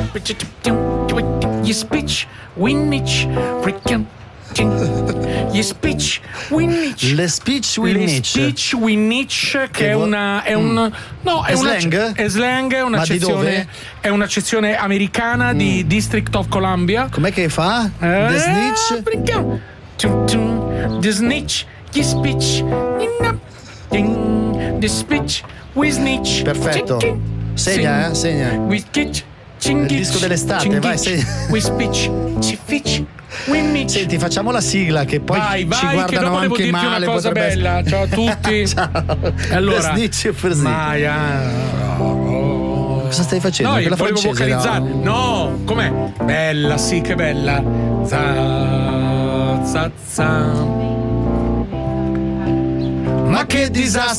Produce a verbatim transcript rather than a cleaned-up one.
You speech, Winnich, freaking. Gli speech Winnich. Le speech Winnich. Le speech Winnich, che, che è una è un mm. no è, è una slang? È slang, è un'accezione è un'accezione americana mm. di District of Columbia. Com'è che fa? Eh, The snitch. The snitch, gli speech. The speech we snitch. Perfetto. Segna, eh, segna. We skitch. Il disco dell'estate, vai, segna. We speech. Ci fitch. Senti, facciamo la sigla che poi vai, vai, ci guardano che dopo anche devo dirti male. una cosa bella. Essere... Ciao a tutti. Ciao. Allora, Maia. Oh. Cosa stai facendo? No, Quella volevo francese, vocalizzare. No? no, com'è? Bella, sì, che bella. Za, za, za. Ma che disastro.